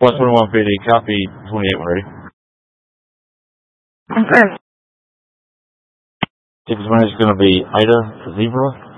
12150, copy 28 when ready. Confirmed. Ticket 20 is going to be Ida Zebra.